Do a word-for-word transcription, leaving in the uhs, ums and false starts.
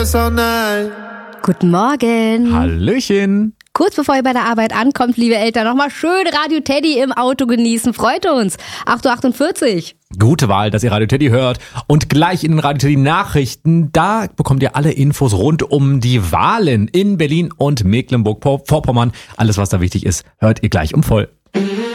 Guten Morgen. Hallöchen. Kurz bevor ihr bei der Arbeit ankommt, liebe Eltern, nochmal schön Radio Teddy im Auto genießen. Freut uns. acht Uhr achtundvierzig. Gute Wahl, dass ihr Radio Teddy hört. Und gleich in den Radio Teddy Nachrichten, da bekommt ihr alle Infos rund um die Wahlen in Berlin und Mecklenburg-Vorpommern. Alles, was da wichtig ist, hört ihr gleich um voll.